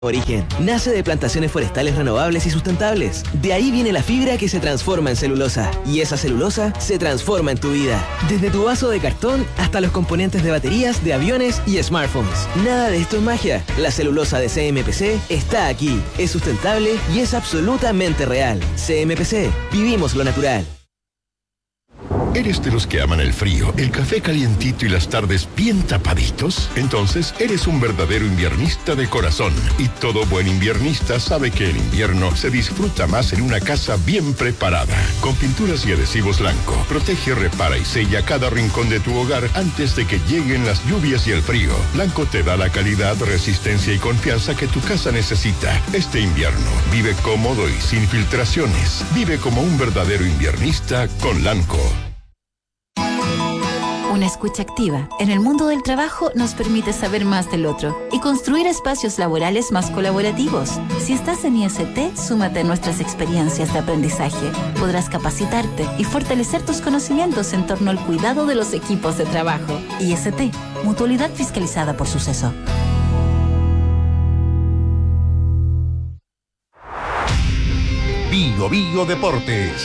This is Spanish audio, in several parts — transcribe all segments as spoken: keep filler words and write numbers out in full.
Origen nace de plantaciones forestales renovables y sustentables. De ahí viene la fibra que se transforma en celulosa. Y esa celulosa se transforma en tu vida. Desde tu vaso de cartón hasta los componentes de baterías, de aviones y smartphones. Nada de esto es magia. La celulosa de C M P C está aquí. Es sustentable y es absolutamente real. C M P C. Vivimos lo natural. ¿Eres de los que aman el frío, el café calientito y las tardes bien tapaditos? Entonces, eres un verdadero inviernista de corazón. Y todo buen inviernista sabe que el invierno se disfruta más en una casa bien preparada. Con pinturas y adhesivos Lanco, protege, repara y sella cada rincón de tu hogar antes de que lleguen las lluvias y el frío. Lanco te da la calidad, resistencia y confianza que tu casa necesita. Este invierno, vive cómodo y sin filtraciones. Vive como un verdadero inviernista con Lanco. Una escucha activa en el mundo del trabajo nos permite saber más del otro y construir espacios laborales más colaborativos. Si estás en I S T, súmate a nuestras experiencias de aprendizaje. Podrás capacitarte y fortalecer tus conocimientos en torno al cuidado de los equipos de trabajo. I S T, mutualidad fiscalizada por Suceso. Bio Bio Deportes.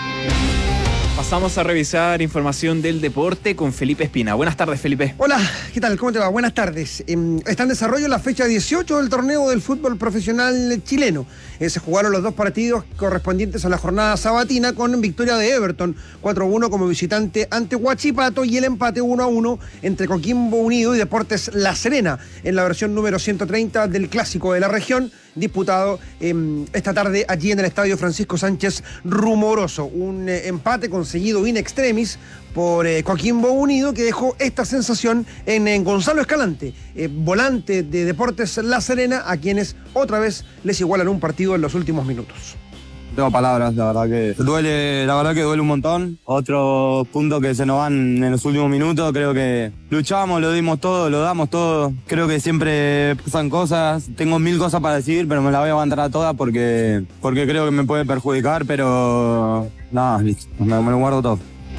Pasamos a revisar información del deporte con Felipe Espina. Buenas tardes, Felipe. Hola, ¿qué tal? ¿Cómo te va? Buenas tardes. Eh, está en desarrollo la fecha dieciocho del torneo del fútbol profesional chileno. Eh, se jugaron los dos partidos correspondientes a la jornada sabatina con victoria de Everton cuatro a uno como visitante ante Huachipato y el empate uno a uno entre Coquimbo Unido y Deportes La Serena en la versión número ciento treinta del clásico de la región, disputado eh, esta tarde allí en el estadio Francisco Sánchez Rumoroso. Un eh, empate conseguido in extremis por eh, Coquimbo Unido, que dejó esta sensación en, en Gonzalo Escalante, eh, volante de Deportes La Serena, a quienes otra vez les igualan un partido en los últimos minutos. No tengo palabras, la verdad que duele, la verdad que duele un montón. Otros puntos que se nos van en los últimos minutos, creo que luchamos, lo dimos todo, lo damos todo. Creo que siempre pasan cosas, tengo mil cosas para decir, pero me las voy a aguantar a todas porque, porque creo que me puede perjudicar, pero nada, listo, me, me lo guardo todo.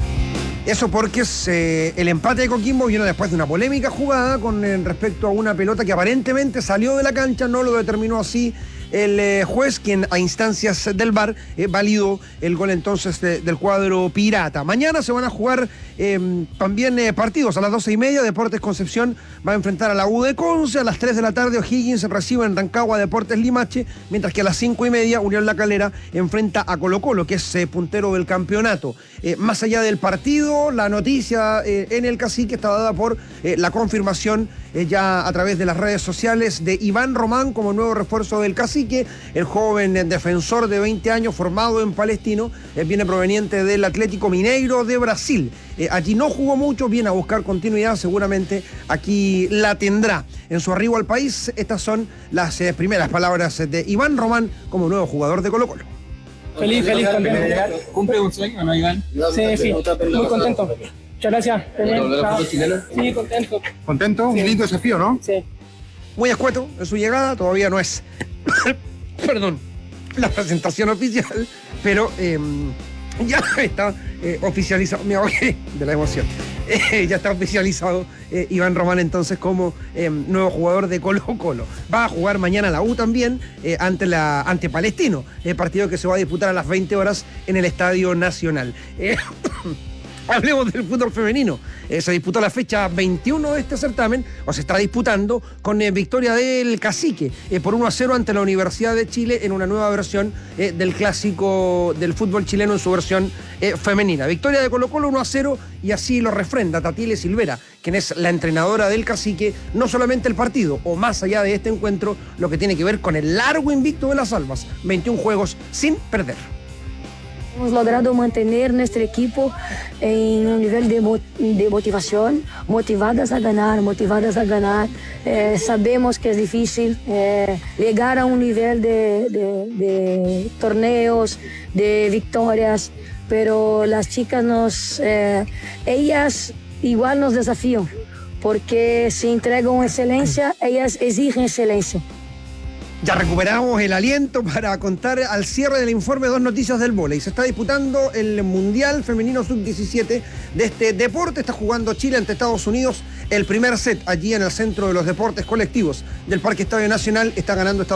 Eso porque es, eh, el empate de Coquimbo viene después de una polémica jugada con eh, respecto a una pelota que aparentemente salió de la cancha, no lo determinó así el eh, juez, quien a instancias del V A R eh, validó el gol entonces de, del cuadro pirata. Mañana se van a jugar eh, también eh, partidos a las doce y media. Deportes Concepción va a enfrentar a la U de Conce. A las tres de la tarde O'Higgins recibe en Rancagua Deportes Limache, mientras que a las cinco y media Unión La Calera enfrenta a Colo Colo, que es eh, puntero del campeonato. Eh, más allá del partido, la noticia eh, en el Cacique está dada por eh, la confirmación eh, ya a través de las redes sociales de Iván Román como nuevo refuerzo del Cacique. El joven defensor de veinte años formado en Palestino eh, viene proveniente del Atlético Mineiro de Brasil. Eh, allí no jugó mucho, viene a buscar continuidad, seguramente aquí la tendrá. En su arribo al país, estas son las eh, primeras palabras de Iván Román como nuevo jugador de Colo Colo. Feliz, feliz también. ¿Cumple un sueño, no, Iván? Sí, sí, muy contento. Muchas gracias. Sí, contento. ¿Contento? Un lindo desafío, ¿no? Sí. Muy escueto en su llegada, todavía no es, perdón, la presentación oficial, pero eh, ya está eh, oficializado, me ahogué de la emoción, eh, ya está oficializado eh, Iván Román entonces como eh, nuevo jugador de Colo Colo. Va a jugar mañana la U también eh, ante, la, ante Palestino, el partido que se va a disputar a las veinte horas en el Estadio Nacional. Eh, Hablemos del fútbol femenino. Eh, se disputó la fecha veintiuno de este certamen, o se está disputando, con eh, victoria del Cacique eh, por uno a cero ante la Universidad de Chile en una nueva versión eh, del clásico del fútbol chileno en su versión eh, femenina. Victoria de Colo Colo uno a cero, y así lo refrenda Tatiele Silvera, quien es la entrenadora del Cacique, no solamente el partido, o más allá de este encuentro, lo que tiene que ver con el largo invicto de las Albas, veintiún juegos sin perder. Hemos logrado mantener nuestro equipo en un nivel de, de motivación, motivadas a ganar, motivadas a ganar. Eh, sabemos que es difícil eh, llegar a un nivel de, de, de torneos, de victorias, pero las chicas nos, eh, ellas igual nos desafían, porque si entregan excelencia, ellas exigen excelencia. Ya recuperamos el aliento para contar al cierre del informe dos noticias del vóley. Se está disputando el Mundial Femenino sub diecisiete de este deporte. Está jugando Chile ante Estados Unidos el primer set allí en el Centro de los Deportes Colectivos del Parque Estadio Nacional. Está ganando Estados